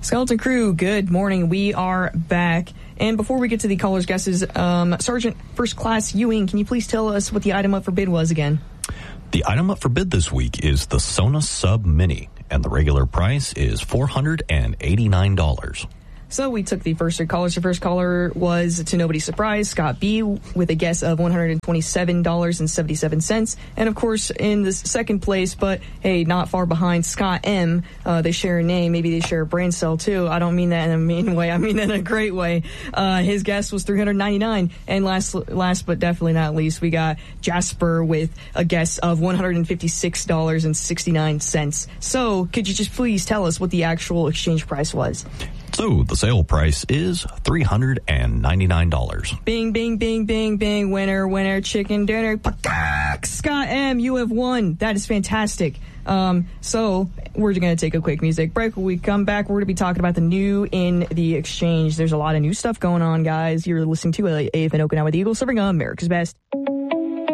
Skeleton Crew, good morning. We are back. And before we get to the caller's guesses, Sergeant First Class Ewing, can you please tell us what the item up for bid was again? The item up for bid this week is the Sona Sub Mini, and the regular price is $489. So we took the first three callers. The first caller was, to nobody's surprise, Scott B. with a guess of $127.77. And, of course, in the second place, but, hey, not far behind, Scott M. They share a name. Maybe they share a brain cell, too. I don't mean that in a mean way. I mean that in a great way. His guess was $399. And last but definitely not least, we got Jasper with a guess of $156.69. So could you just please tell us what the actual exchange price was? So the sale price is $399. Bing, bing, bing, bing, bing. Winner, winner, chicken dinner. Scott M., you have won. That is fantastic. So we're going to take a quick music break. When we come back, we're going to be talking about the new in the exchange. There's a lot of new stuff going on, guys. You're listening to AFN Okinawa with the Eagle, serving America's best.